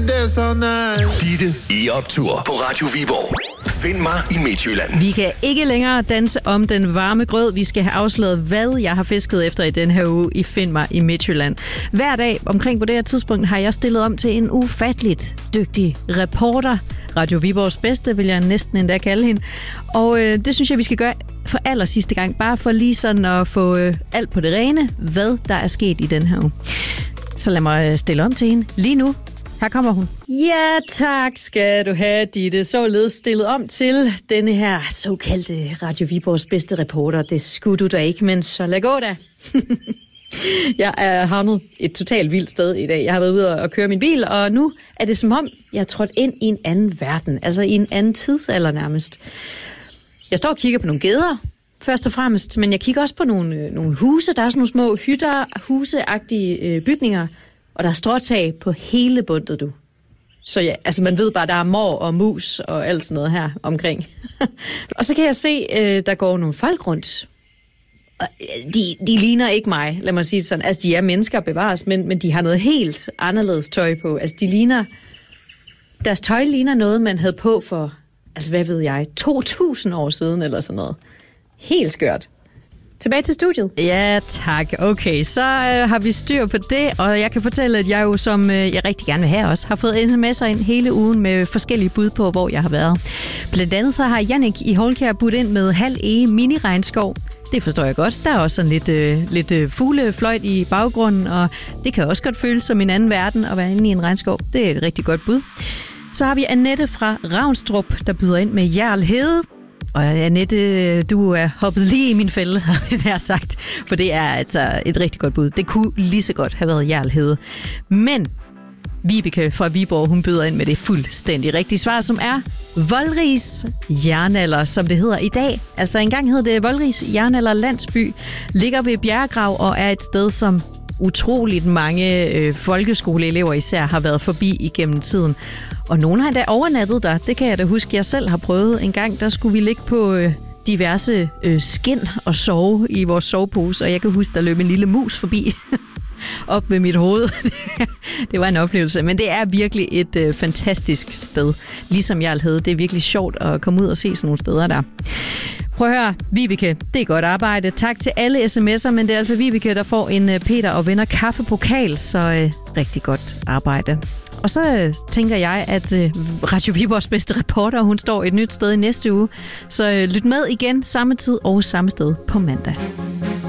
dance all night. Ditte i optur på Radio Viborg. Find mig i Midtjylland. Vi kan ikke længere danse om den varme grød. Vi skal have afsløret, hvad jeg har fisket efter i den her uge i Find mig i Midtjylland. Hver dag omkring på det her tidspunkt har jeg stillet om til en ufatteligt dygtig reporter. Radio Viborgs bedste, vil jeg næsten endda kalde hende. Og det synes jeg, vi skal gøre for aller sidste gang. Bare for lige sådan at få alt på det rene, hvad der er sket i den her uge. Så lad mig stille om til hende lige nu. Her kommer hun. Ja, tak skal du have, Ditte. Således stillet om til denne her såkaldte Radio Viborgs bedste reporter. Det skulle du da ikke, men så lad gå da. Jeg er havnet et totalt vildt sted i dag. Jeg har været ude og køre min bil, og nu er det som om, jeg er trådt ind i en anden verden. Altså i en anden tidsalder nærmest. Jeg står og kigger på nogle geder, først og fremmest, men jeg kigger også på nogle huse. Der er sådan nogle små hytter, huseagtige bygninger, og der er stråtag på hele bundet, du. Så ja, altså man ved bare, der er mor og mus og alt sådan noget her omkring. Og så kan jeg se, der går nogle folk rundt. De ligner ikke mig, lad mig sige det sådan. Altså, de er mennesker bevares, men de har noget helt anderledes tøj på. Altså, deres tøj ligner noget, man havde på for, altså, hvad ved jeg, 2000 år siden eller sådan noget. Helt skørt. Tilbage til studiet. Ja, tak. Okay, så har vi styr på det, og jeg kan fortælle, at jeg jo, som jeg rigtig gerne vil have også, har fået sms'er ind hele ugen med forskellige bud på, hvor jeg har været. Blandt andet så har Jannik i Holkær budt ind med halv mini-regnskov. Det forstår jeg godt. Der er også sådan lidt fuglefløjt i baggrunden, og det kan også godt føles som en anden verden at være inde i en regnskov. Det er et rigtig godt bud. Så har vi Annette fra Ravnstrup, der byder ind med Hjerl Hede. Og Annette, du er hoppet lige i min fælde, havde jeg sagt. For det er altså et rigtig godt bud. Det kunne lige så godt have været Hjerl Hede. Men Vibeke fra Viborg, hun byder ind med det fuldstændig rigtige svar, som er Voldris Jernalder, som det hedder i dag. Altså engang hed det Voldris Jernalder Landsby, ligger ved Bjerregrav og er et sted, som utroligt mange folkeskoleelever især har været forbi igennem tiden. Og nogle har endda overnattet der. Det kan jeg da huske, jeg selv har prøvet. En gang, der skulle vi ligge på diverse skind og sove i vores sovepose, og jeg kan huske, der løb en lille mus forbi op ved mit hoved. Det var en oplevelse, men det er virkelig et fantastisk sted. Ligesom jeg havde. Det er virkelig sjovt at komme ud og se sådan nogle steder der. Prøv at høre, Vibeke, det er godt arbejde. Tak til alle sms'er, men det er altså Vibeke, der får en Peter og Venner kaffepokal, så rigtig godt arbejde. Og så tænker jeg, at Radio Viborgs bedste reporter, hun står et nyt sted i næste uge. Så lyt med igen samme tid og samme sted på mandag.